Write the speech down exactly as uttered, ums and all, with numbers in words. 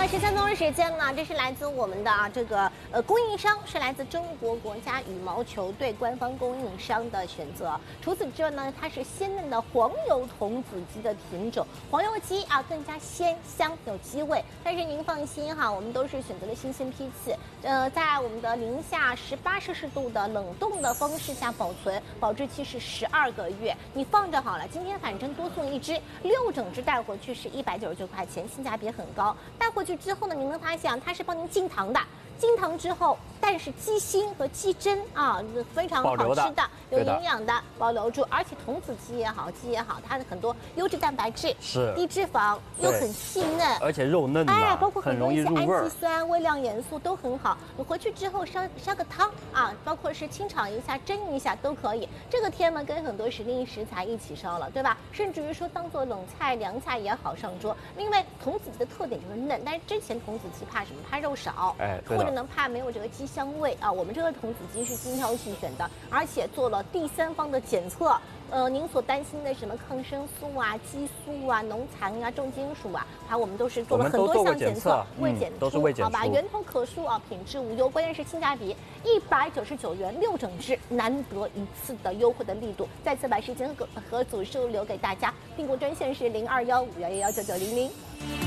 了十分钟的时间呢，这是来自我们的啊这个呃供应商是来自中国国家羽毛球队官方供应商的选择。除此之外呢，它是鲜嫩的黄油童子鸡的品种，黄油鸡啊更加鲜香有鸡味。但是您放心哈，我们都是选择了新鲜批次，呃，在我们的零下十八摄氏度的冷冻的方式下保存，保质期是十二个月。你放着好了，今天反正多送一只，六整只带回去是一百九十九块钱，性价比很高。带回去之后呢，你能发现它是帮您进糖的，进糖之后，但是鸡心和鸡胗啊，非常好吃的，有营养的保留住，而且童子鸡也好，鸡也好，它的很多优质蛋白质， 是低脂肪，又很细嫩， 而且肉嫩哎，包括很多一些氨基酸、微量元素都很好。你回去之后烧烧个汤啊，包括是清炒一下、蒸一下都可以。这个天呢，跟很多时令食材一起烧了，对吧？甚至于说当做冷菜、凉菜也好上桌。因为童子鸡的特点就是嫩，但是之前童子鸡怕什么？怕肉少， 哎， 或者呢怕没有这个鸡香味啊。我们这个童子鸡是精挑细选的，而且做了第三方的检测。呃，您所担心的什么抗生素啊、激素啊、农残啊、重金属啊，它我们都是做了很多项检测，未检出， 都是未检出， 好吧，源头可溯啊，品质无忧，关键是性价比，一百九十九元六整只，难得一次的优惠的力度。再次把时间和和组数留给大家，订购专线是零二幺五幺幺幺九九零零。